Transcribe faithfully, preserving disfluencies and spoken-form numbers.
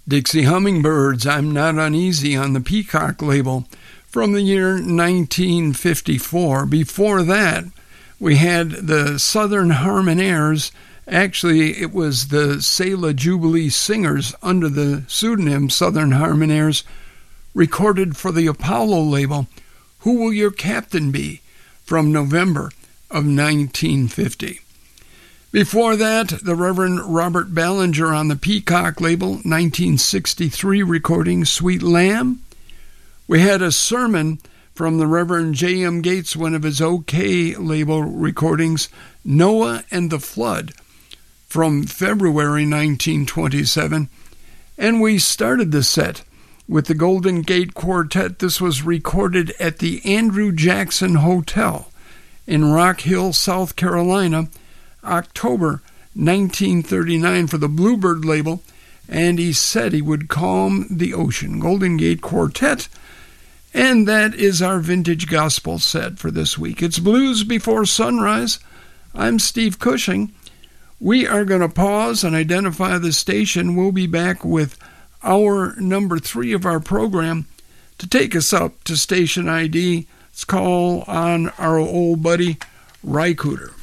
Dixie Hummingbirds, I'm Not Uneasy on the Peacock label from the year nineteen fifty-four. Before that, we had the Southern Harmonaires. Actually, it was the Selah Jubilee Singers under the pseudonym Southern Harmonaires, recorded for the Apollo label, Who Will Your Captain Be? From November of nineteen fifty. Before that, the Reverend Robert Ballinger on the Peacock label, nineteen sixty-three recording, Sweet Lamb. We had a sermon from the Reverend J M Gates, one of his OK label recordings, Noah and the Flood, from February nineteen twenty-seven. And we started the set with the Golden Gate Quartet. This was recorded at the Andrew Jackson Hotel in Rock Hill, South Carolina, October nineteen thirty-nine for the Bluebird label, and he said he would calm the ocean. Golden Gate Quartet, and that is our vintage gospel set for this week. It's Blues Before Sunrise. I'm Steve Cushing. We are going to pause and identify the station. We'll be back with hour number three of our program to take us up to station I D. Let's call on our old buddy, Ry Cooder.